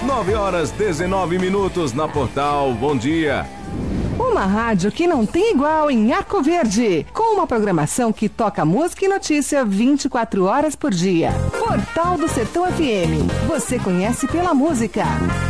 9h19 na Portal. Bom dia. Uma rádio que não tem igual em Arco Verde, com uma programação que toca música e notícia 24 horas por dia. Portal do Sertão FM. Você conhece pela música.